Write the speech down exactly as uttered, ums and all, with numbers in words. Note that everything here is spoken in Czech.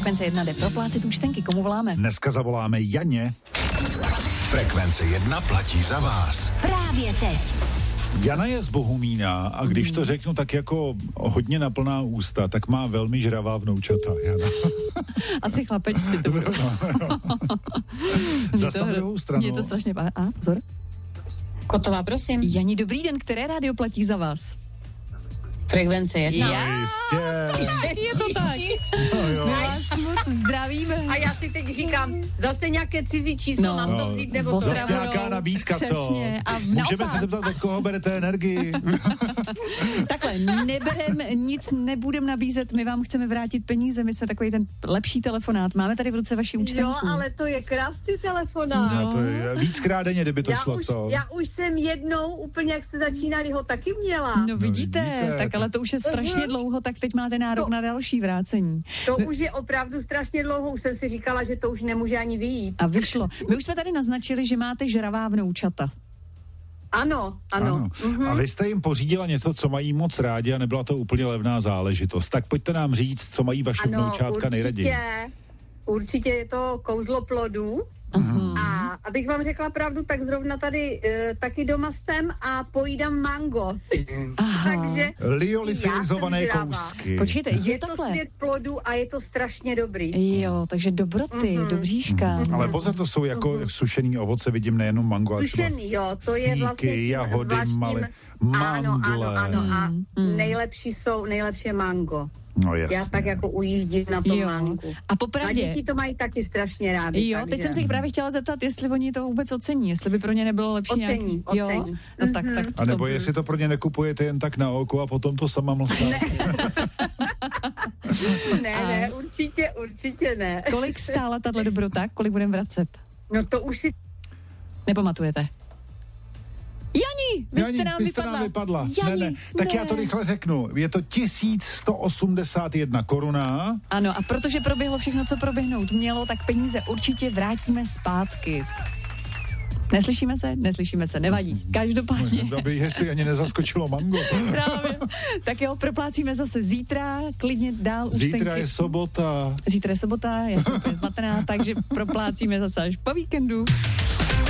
Frekvence jedna jde proplácet účtenky, komu voláme? Dneska zavoláme Janě. Frekvence jedna platí za vás. Právě teď. Jana je z Bohumína a když to řeknu tak jako hodně na plná ústa, tak má velmi žravá vnoučata, Jana. Asi chlapečci to budou. Zas na druhou stranu. Je to strašně... A, vzor? Kotová, prosím. Jani, dobrý den, které rádio platí za vás? Frekvence jedna. No jistě. Je to tak. No, jo. My vás moc zdravíme. A já si teď říkám, zase nějaké cizí číslo, No. mám to vzít, nebo to... Zase nějaká nabídka, co? Přesně. A Můžeme naopak. se zeptat, od koho berete energii? Takhle, neberem, nic nebudem nabízet, my vám chceme vrátit peníze, my jsme takový ten lepší telefonát. Máme tady v ruce vaši účtenku. Jo, ale to je krásný telefonát. No, to je víckrát denně, kdyby to já, šlo, už, co? já už jsem jednou, úplně jak jste začínali, ho taky měla. No vidíte, vidíte. tak ale to už je strašně Mhm. dlouho, tak teď máte nárok To- na další vrácení. To už je opravdu strašně dlouho, už jsem si říkala, že to už nemůže ani vyjít. A vyšlo. My už jsme tady naznačili, že máte žravá vnoučata. Ano, ano. Ano. Mhm. A vy jste jim pořídila něco, co mají moc rádi a nebyla to úplně levná záležitost. Tak pojďte nám říct, co mají vaše Ano, vnoučátka nejraději. určitě, určitě je to kouzlo plodů. Aha. A abych vám řekla pravdu, tak zrovna tady e, taky doma jsem a pojídám mango. Aha. Takže Liolifizované já jsem zvědavá. kousky. Počkejte, je, je to takhle. svět plodů a je to strašně dobrý. Jo, takže dobroty, Mhm. dobříška. Ale pozor, to jsou jako sušený ovoce, vidím nejenom mango, ale třeba Sušený, jo, to je fíky, vlastně tím jahody, zvláštním- mali, Ano, mandle. ano, ano. A Mm. nejlepší jsou, nejlepší je mango. No jasně. Já tak jako ujíždím na tom Jo. mangu. A A popravdě, děti to mají taky strašně rádi. jo, takže... teď jsem se jich právě chtěla zeptat, jestli oni to vůbec ocení, jestli by pro ně nebylo lepší Ocení, nějaký... Jo, ocení. no tak, Mhm. tak A nebo to- jestli to pro ně nekupujete jen tak na oko a potom to sama mlsná. Ne. ne, A- ne, určitě, určitě ne. Kolik stála tahle dobrota, kolik budeme vracet? No to už si... Nepamatujete? Jani, vy Jani, jste nám vy jste vypadla. nám vypadla. Jani, ne, ne. Tak ne. já to rychle řeknu. Je to tisíc sto osmdesát jedna koruna. Ano, a protože proběhlo všechno, co proběhnout mělo, tak peníze určitě vrátíme zpátky. Neslyšíme se? Neslyšíme se, nevadí. Každopádně. Aby jestli ani nezaskočilo mango. Právě. Tak jo, proplácíme zase zítra, klidně dál účtenky. Zítra je sobota. Zítra je sobota, já jsem úplně zmatená, takže proplácíme zase až po víkendu.